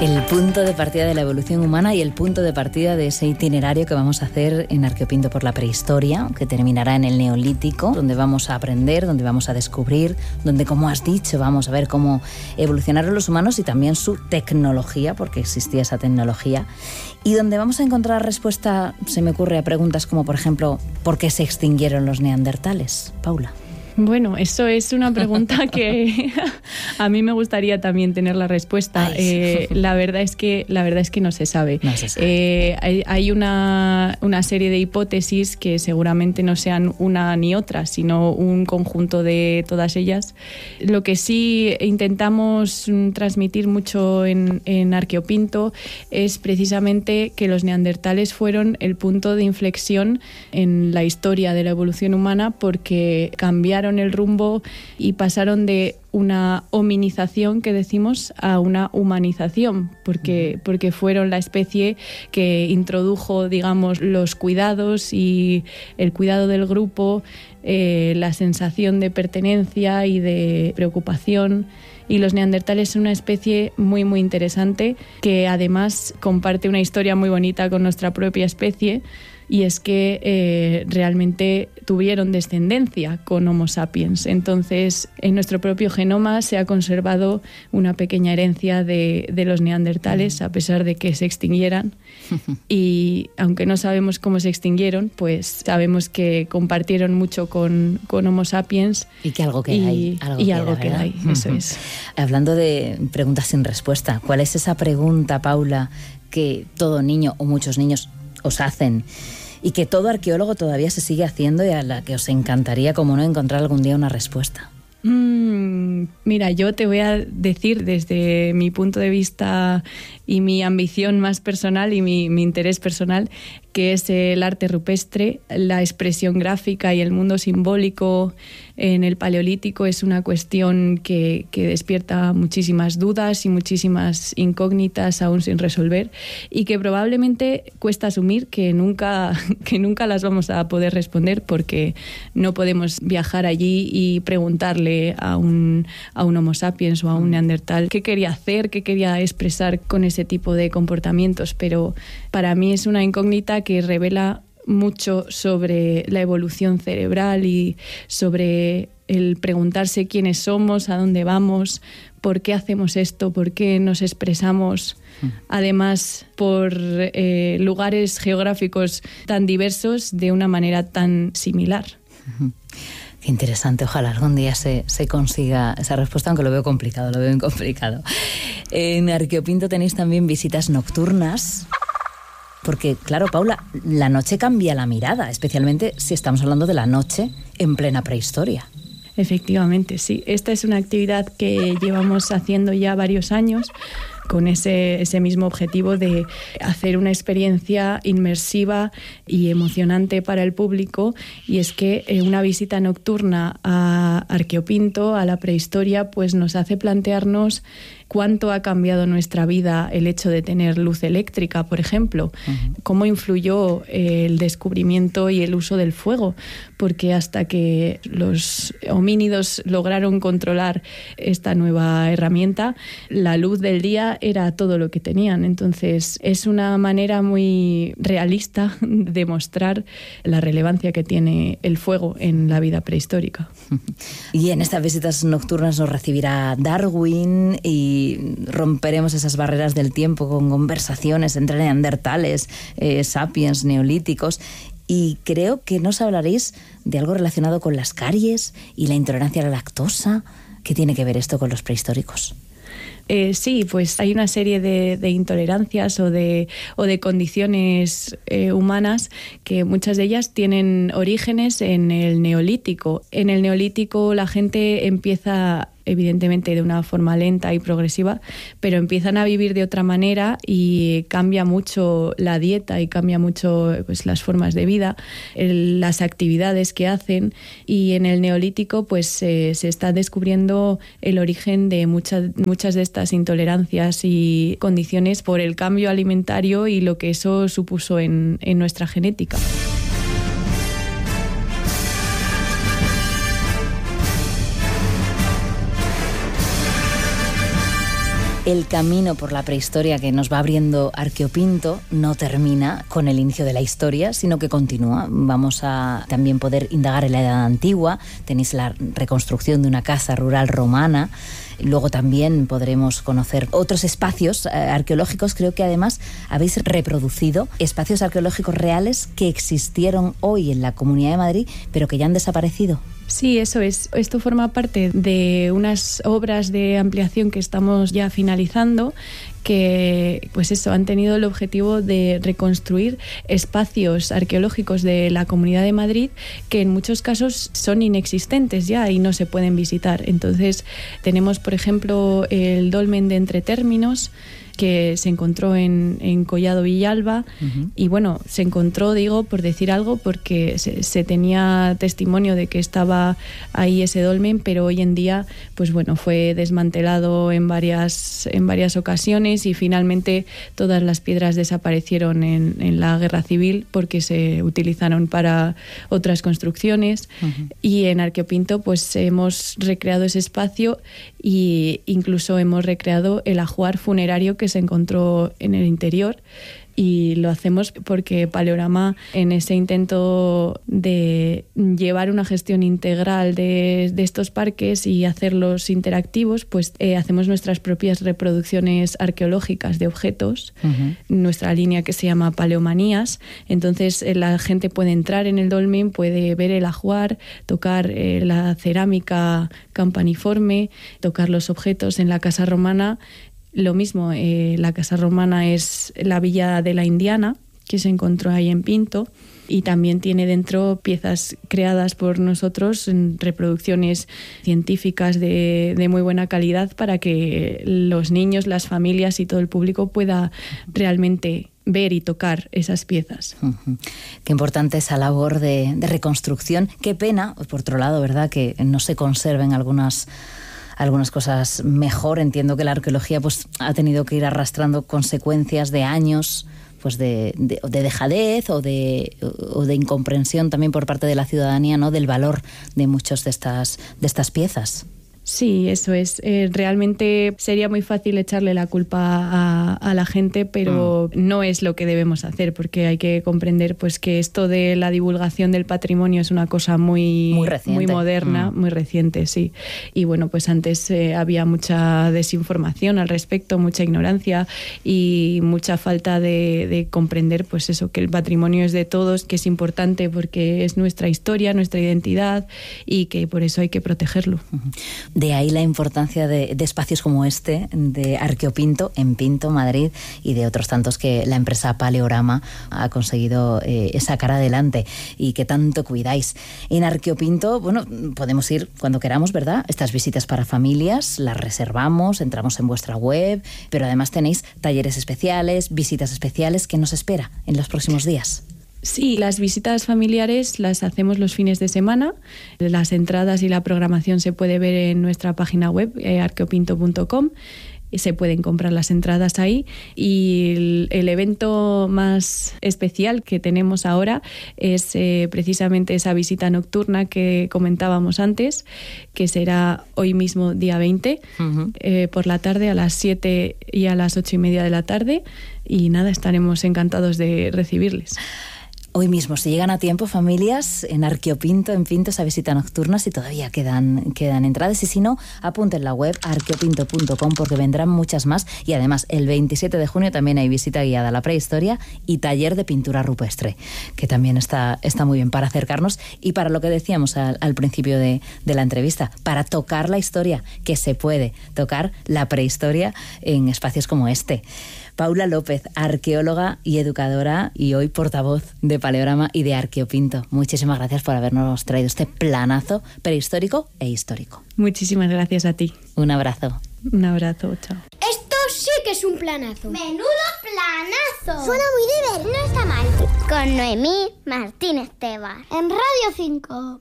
El punto de partida de la evolución humana y el punto de partida de ese itinerario que vamos a hacer en Arqueopinto por la prehistoria, que terminará en el Neolítico, donde vamos a aprender, donde vamos a descubrir, donde, como has dicho, vamos a ver cómo evolucionaron los humanos y también su tecnología, porque existía esa tecnología, y donde vamos a encontrar respuesta, se me ocurre, a preguntas como, por ejemplo, ¿por qué se extinguieron los neandertales? Paula. Bueno, eso es una pregunta que a mí me gustaría también tener la respuesta. La verdad es que no se sabe. No se sabe. Hay una serie de hipótesis que seguramente no sean una ni otra, sino un conjunto de todas ellas. Lo que sí intentamos transmitir mucho en Arqueopinto es precisamente que los neandertales fueron el punto de inflexión en la historia de la evolución humana, porque cambiaron el rumbo y pasaron de una hominización, que decimos, a una humanización, porque fueron la especie que introdujo, digamos, los cuidados y el cuidado del grupo, la sensación de pertenencia y de preocupación. Y los neandertales son una especie muy, muy interesante, que además comparte una historia muy bonita con nuestra propia especie, y es que realmente tuvieron descendencia con Homo sapiens. Entonces, en nuestro propio genoma se ha conservado una pequeña herencia de los neandertales, a pesar de que se extinguieran. Y aunque no sabemos cómo se extinguieron, pues sabemos que compartieron mucho con Homo sapiens. Y que algo queda ahí. Algo queda ahí, eso es. Hablando de preguntas sin respuesta, ¿cuál es esa pregunta, Paula, que todo niño o muchos niños os hacen y que todo arqueólogo todavía se sigue haciendo y a la que os encantaría, como no, encontrar algún día una respuesta? Mira, yo te voy a decir desde mi punto de vista y mi ambición más personal y mi interés personal, que es el arte rupestre, la expresión gráfica y el mundo simbólico en el Paleolítico. Es una cuestión que despierta muchísimas dudas y muchísimas incógnitas aún sin resolver, y que probablemente cuesta asumir que nunca las vamos a poder responder, porque no podemos viajar allí y preguntarle a un Homo sapiens o a un neandertal qué quería hacer, qué quería expresar con ese tipo de comportamientos. Pero para mí es una incógnita que revela mucho sobre la evolución cerebral y sobre el preguntarse quiénes somos, a dónde vamos, por qué hacemos esto, por qué nos expresamos, además por lugares geográficos tan diversos de una manera tan similar. Qué interesante, ojalá algún día se consiga esa respuesta, aunque lo veo bien complicado. En Arqueopinto tenéis también visitas nocturnas, porque, claro, Paula, la noche cambia la mirada, especialmente si estamos hablando de la noche en plena prehistoria. Efectivamente, sí. Esta es una actividad que llevamos haciendo ya varios años, con ese mismo objetivo de hacer una experiencia inmersiva y emocionante para el público. Y es que una visita nocturna a Arqueopinto, a la prehistoria, pues nos hace plantearnos cuánto ha cambiado nuestra vida el hecho de tener luz eléctrica, por ejemplo. Cómo influyó el descubrimiento y el uso del fuego, porque hasta que los homínidos lograron controlar esta nueva herramienta, la luz del día era todo lo que tenían. Entonces, es una manera muy realista de mostrar la relevancia que tiene el fuego en la vida prehistórica. Y en estas visitas nocturnas nos recibirá Darwin y romperemos esas barreras del tiempo con conversaciones entre neandertales, sapiens, neolíticos. Y creo que nos hablaréis de algo relacionado con las caries y la intolerancia a la lactosa. ¿Qué tiene que ver esto con los prehistóricos? Sí, pues hay una serie de intolerancias o de condiciones humanas que muchas de ellas tienen orígenes en el Neolítico. En el Neolítico la gente empieza, evidentemente de una forma lenta y progresiva, pero empiezan a vivir de otra manera y cambia mucho la dieta y cambia mucho, pues, las formas de vida, las actividades que hacen. Y en el Neolítico pues se está descubriendo el origen de muchas de estas intolerancias y condiciones por el cambio alimentario y lo que eso supuso en nuestra genética. El camino por la prehistoria que nos va abriendo Arqueopinto no termina con el inicio de la historia, sino que continúa. Vamos a también poder indagar en la Edad Antigua. Tenéis la reconstrucción de una casa rural romana. Luego también podremos conocer otros espacios arqueológicos. Creo que además habéis reproducido espacios arqueológicos reales que existieron hoy en la Comunidad de Madrid, pero que ya han desaparecido. Sí, eso es. Esto forma parte de unas obras de ampliación que estamos ya finalizando, que pues eso, han tenido el objetivo de reconstruir espacios arqueológicos de la Comunidad de Madrid que en muchos casos son inexistentes ya y no se pueden visitar. Entonces tenemos, por ejemplo, el dolmen de Entretérminos, que se encontró en Collado Villalba. Y bueno, se encontró, digo, por decir algo, porque se tenía testimonio de que estaba ahí ese dolmen, pero hoy en día, pues bueno, fue desmantelado en varias ocasiones y finalmente todas las piedras desaparecieron en la Guerra Civil porque se utilizaron para otras construcciones. Y en Arqueopinto pues hemos recreado ese espacio e incluso hemos recreado el ajuar funerario que se encontró en el interior, y lo hacemos porque Paleorama, en ese intento de llevar una gestión integral de estos parques y hacerlos interactivos, pues hacemos nuestras propias reproducciones arqueológicas de objetos, nuestra línea que se llama Paleomanías. Entonces la gente puede entrar en el dolmen, puede ver el ajuar, tocar la cerámica campaniforme, tocar los objetos en la casa romana. Lo mismo, la casa romana es la villa de la Indiana, que se encontró ahí en Pinto, y también tiene dentro piezas creadas por nosotros, en reproducciones científicas de muy buena calidad, para que los niños, las familias y todo el público pueda realmente ver y tocar esas piezas. Qué importante esa labor de reconstrucción. Qué pena, por otro lado, ¿verdad?, que no se conserven algunas cosas mejor. Entiendo que la arqueología pues ha tenido que ir arrastrando consecuencias de años pues de dejadez o de incomprensión también por parte de la ciudadanía, ¿no?, del valor de muchas de estas piezas. Sí, eso es. Realmente sería muy fácil echarle la culpa a la gente, pero no es lo que debemos hacer, porque hay que comprender pues que esto de la divulgación del patrimonio es una cosa muy moderna, muy reciente, sí. Y bueno, pues antes había mucha desinformación al respecto, mucha ignorancia y mucha falta de comprender pues eso, que el patrimonio es de todos, que es importante porque es nuestra historia, nuestra identidad, y que por eso hay que protegerlo. De ahí la importancia de espacios como este, de Arqueopinto, en Pinto, Madrid, y de otros tantos que la empresa Paleorama ha conseguido sacar adelante y que tanto cuidáis. En Arqueopinto, bueno, podemos ir cuando queramos, ¿verdad? Estas visitas para familias las reservamos, entramos en vuestra web, pero además tenéis talleres especiales, visitas especiales. ¿Qué nos espera en los próximos días? Sí, las visitas familiares las hacemos los fines de semana. Las entradas y la programación se puede ver en nuestra página web, arqueopinto.com. Se pueden comprar las entradas ahí, y el evento más especial que tenemos ahora es precisamente esa visita nocturna que comentábamos antes, que será hoy mismo, día 20, por la tarde, a las 7 y a las 8:30 de la tarde, y nada, estaremos encantados de recibirles. Hoy mismo, si llegan a tiempo, familias, en Arqueopinto, en Pinto, esa visita nocturna, si todavía quedan entradas, y si no, apunten la web arqueopinto.com, porque vendrán muchas más. Y además, el 27 de junio también hay visita guiada a la prehistoria y taller de pintura rupestre, que también está muy bien para acercarnos y para lo que decíamos al principio de la entrevista, para tocar la historia, que se puede tocar la prehistoria en espacios como este. Paula López, arqueóloga y educadora, y hoy portavoz de Paleorama y de Arqueopinto. Muchísimas gracias por habernos traído este planazo prehistórico e histórico. Muchísimas gracias a ti. Un abrazo. Un abrazo, chao. Esto sí que es un planazo. ¡Menudo planazo! Suena muy divertido. No está mal. Con Noemí Martínez Tebas. En Radio 5.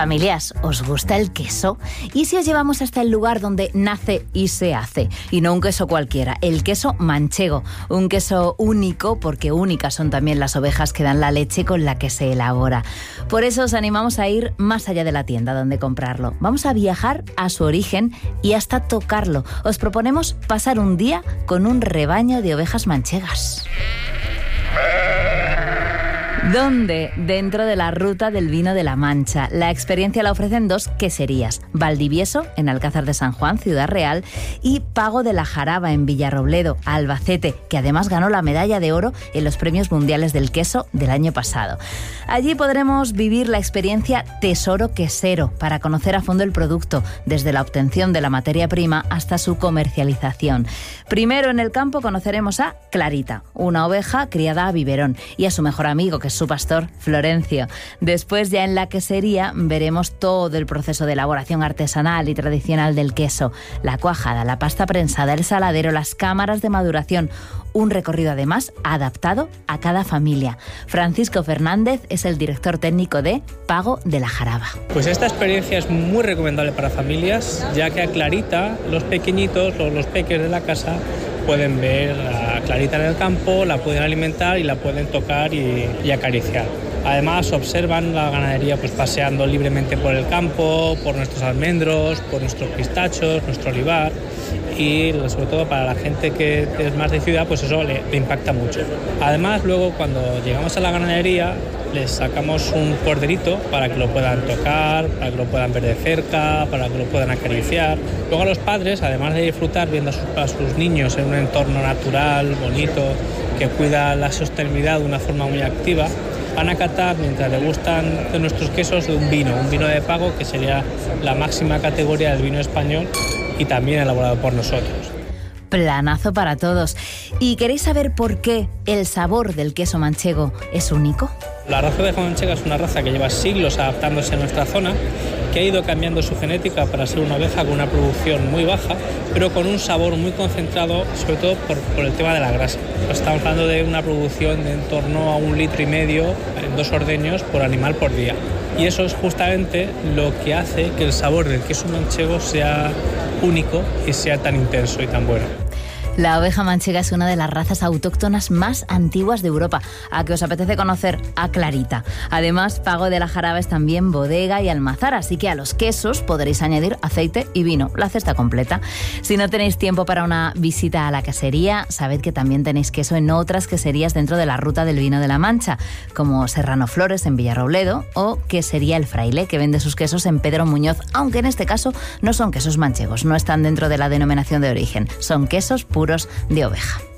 Familias, ¿os gusta el queso? ¿Y si os llevamos hasta el lugar donde nace y se hace? Y no un queso cualquiera, el queso manchego. Un queso único, porque únicas son también las ovejas que dan la leche con la que se elabora. Por eso os animamos a ir más allá de la tienda donde comprarlo. Vamos a viajar a su origen y hasta tocarlo. Os proponemos pasar un día con un rebaño de ovejas manchegas. ¿Dónde? Dentro de la Ruta del Vino de la Mancha. La experiencia la ofrecen dos queserías: Valdivieso, en Alcázar de San Juan, Ciudad Real, y Pago de la Jaraba, en Villarrobledo, Albacete, que además ganó la medalla de oro en los Premios Mundiales del Queso del año pasado. Allí podremos vivir la experiencia Tesoro Quesero para conocer a fondo el producto, desde la obtención de la materia prima hasta su comercialización. Primero en el campo conoceremos a Clarita, una oveja criada a biberón, y a su mejor amigo, que es su pastor, Florencio. Después, ya en la quesería, veremos todo el proceso de elaboración artesanal y tradicional del queso: la cuajada, la pasta prensada, el saladero, las cámaras de maduración. Un recorrido además adaptado a cada familia. Francisco Fernández es el director técnico de Pago de la Jaraba. Pues esta experiencia es muy recomendable para familias, ya que a Clarita, los pequeñitos o los peques de la casa pueden ver a Clarita en el campo, la pueden alimentar y la pueden tocar y acariciar. Además, observan la ganadería pues paseando libremente por el campo, por nuestros almendros, por nuestros pistachos, nuestro olivar, y sobre todo para la gente que es más de ciudad, pues eso le impacta mucho. Además, luego cuando llegamos a la ganadería les sacamos un corderito para que lo puedan tocar, para que lo puedan ver de cerca, para que lo puedan acariciar. Luego a los padres, además de disfrutar viendo a sus niños en un entorno natural, bonito, que cuida la sostenibilidad de una forma muy activa, van a catar, mientras degustan de nuestros quesos, un vino de Pago, que sería la máxima categoría del vino español y también elaborado por nosotros. Planazo para todos. ¿Y queréis saber por qué el sabor del queso manchego es único? La raza de oveja manchega es una raza que lleva siglos adaptándose a nuestra zona, que ha ido cambiando su genética para ser una oveja con una producción muy baja, pero con un sabor muy concentrado, sobre todo por el tema de la grasa. Estamos hablando de una producción de en torno a 1,5 litros en 2 ordeños por animal por día. Y eso es justamente lo que hace que el sabor del queso manchego sea único y sea tan intenso y tan bueno. La oveja manchega es una de las razas autóctonas más antiguas de Europa. ¿A qué os apetece conocer? A Clarita. Además, Pago de la Jaraba es también bodega y almazara, así que a los quesos podréis añadir aceite y vino, la cesta completa. Si no tenéis tiempo para una visita a la quesería, sabed que también tenéis queso en otras queserías dentro de la Ruta del Vino de la Mancha, como Serrano Flores en Villarrobledo o Quesería El Fraile, que vende sus quesos en Pedro Muñoz, aunque en este caso no son quesos manchegos, no están dentro de la denominación de origen, son quesos puros de oveja.